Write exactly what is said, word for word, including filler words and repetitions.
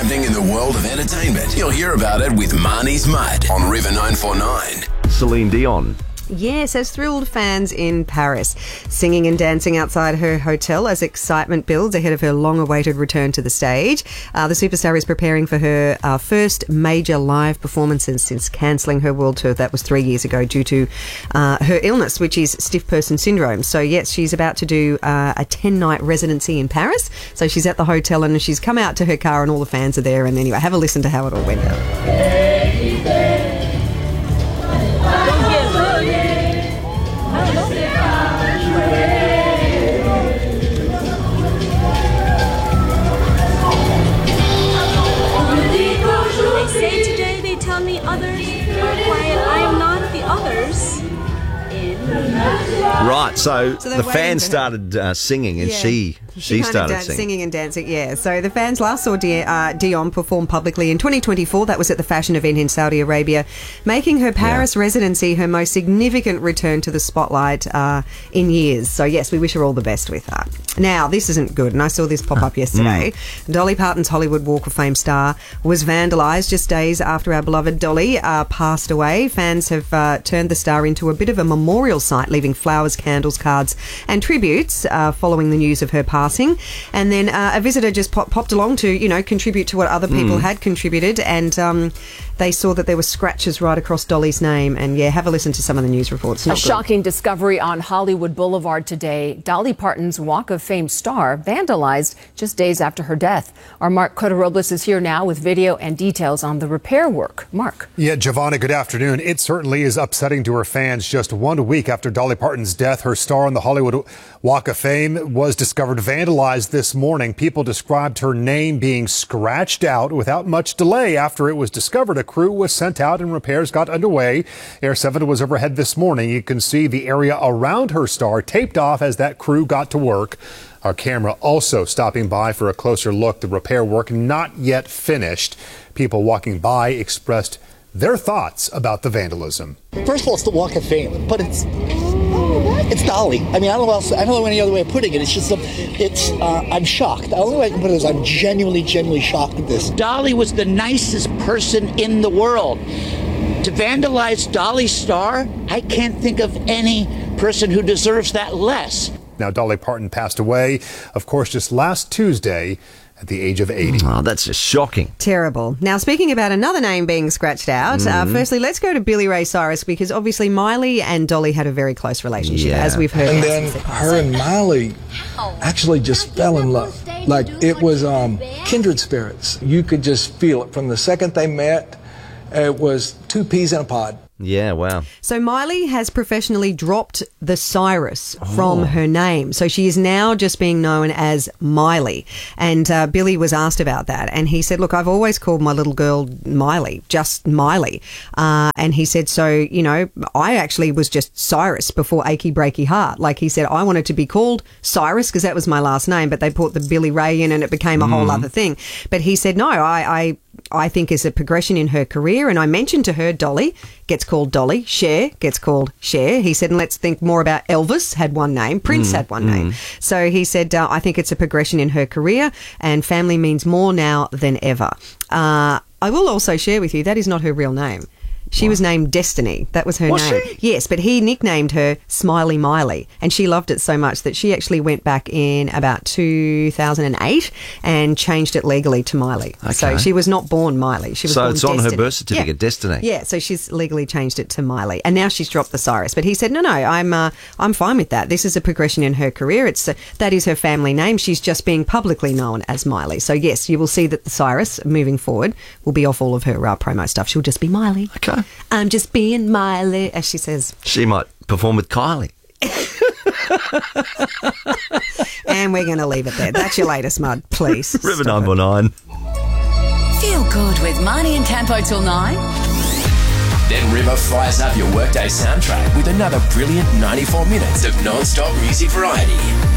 everything in the world of entertainment. You'll hear about it with Marnie's Mud on River nine forty-nine. Celine Dion. Yes, as thrilled fans in Paris, singing and dancing outside her hotel as excitement builds ahead of her long-awaited return to the stage. Uh, the superstar is preparing for her uh, first major live performances since cancelling her world tour. That was three years ago due to uh, her illness, which is stiff person syndrome. So, yes, she's about to do uh, a ten-night residency in Paris. So she's at the hotel and she's come out to her car and all the fans are there. And anyway, have a listen to how it all went down. The others are quiet. I am not the others. Right, so, So they're the waiting fans for her. started uh, singing and Yeah. she she, kind of started dan- singing. singing and dancing, yeah. So the fans last saw Di- uh, Dion perform publicly in twenty twenty-four. That was at the fashion event in Saudi Arabia, making her Paris Yeah. residency her most significant return to the spotlight uh, in years. So yes, we wish her all the best with that. Now, this isn't good, and I saw this pop up yesterday. Mm. Dolly Parton's Hollywood Walk of Fame star was vandalised just days after our beloved Dolly uh, passed away. Fans have uh, turned the star into a bit of a memorial site, leaving flowers, candles, cards and tributes uh, following the news of her passing. And then uh, a visitor just pop- popped along to, you know, contribute to what other people Mm. had contributed, and um, they saw that there were scratches right across Dolly's name. And, yeah, have a listen to some of the news reports. A Not good. shocking discovery on Hollywood Boulevard today. Dolly Parton's Walk of Fame star vandalized just days after her death. Our Mark Cota-Robles is here now with video and details on the repair work. Mark. Yeah, Giovanna, good afternoon. It certainly is upsetting to her fans. Just one week after Dolly Parton's death, her star on the Hollywood Walk of Fame was discovered vandalized this morning. People described her name being scratched out without much delay. After it was discovered, a crew was sent out and repairs got underway. Air seven was overhead this morning. You can see the area around her star taped off as that crew got to work. Our camera also stopping by for a closer look. The repair work not yet finished. People walking by expressed their thoughts about the vandalism. First of all, it's the Walk of Fame, but it's it's Dolly. I mean, I don't know else. I don't know any other way of putting it. It's just, a, it's. Uh, I'm shocked. The only way I can put it is I'm genuinely, genuinely shocked at this. Dolly was the nicest person in the world. To vandalize Dolly's star, I can't think of any person who deserves that less. Now, Dolly Parton passed away, of course, just last Tuesday at the age of eighty. Oh, that's just shocking. Terrible. Now, speaking about another name being scratched out, Mm. uh, firstly, let's go to Billy Ray Cyrus, because obviously Miley and Dolly had a very close relationship, Yeah. as we've heard. And now then since her and Miley actually just fell in love. Like it was um, kindred spirits. You could just feel it from the second they met. It was two peas in a pod. Yeah, wow. So Miley has professionally dropped the Cyrus from her name. So she is now just being known as Miley. And uh, Billy was asked about that. And he said, look, I've always called my little girl Miley, just Miley. Uh, and he said, so, you know, I actually was just Cyrus before Achy Breaky Heart. Like he said, I wanted to be called Cyrus because that was my last name, but they put the Billy Ray in and it became a whole other thing. But he said, no, I... I I think is a progression in her career. And I mentioned to her, Dolly gets called Dolly, Cher gets called Cher. He said, and let's think more about Elvis had one name, Prince Mm, had one mm. name. So he said, uh, I think it's a progression in her career and family means more now than ever. Uh, I will also share with you, that is not her real name. She was named Destiny. That was her Was name. she? Yes, but he nicknamed her Smiley Miley, and she loved it so much that she actually went back in about two thousand eight and changed it legally to Miley. So Okay. she was not born Miley. She was So born it's on her Destiny. birth certificate, Yeah. Destiny. Yeah, so she's legally changed it to Miley, and now she's dropped the Cyrus. But he said, no, no, I'm uh, I'm fine with that. This is a progression in her career. It's uh, that is her family name. She's just being publicly known as Miley. So yes, you will see that the Cyrus moving forward will be off all of her uh, promo stuff. She'll just be Miley. Okay. I'm just being Miley, as she says. She might perform with Kylie. And we're going to leave it there. That's your latest mud, please. River Stop nine it. nine. Feel good with Marnie and Campo till nine. Then River fires up your workday soundtrack with another brilliant ninety-four minutes of non-stop music variety.